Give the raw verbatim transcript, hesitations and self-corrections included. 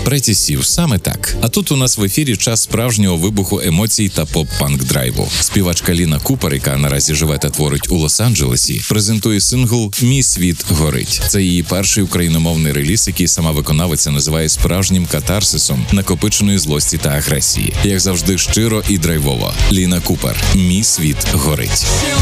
Преті Сів, саме так. А тут у нас в ефірі час справжнього вибуху емоцій та поп-панк драйву. Співачка Ліна Купер, яка наразі живе та творить у Лос-Анджелесі, презентує сингл «Мій світ горить». Це її перший україномовний реліз, який сама виконавиця називає справжнім катарсисом накопиченої злості та агресії. Як завжди, щиро і драйвово. Ліна Купер «Мій світ горить».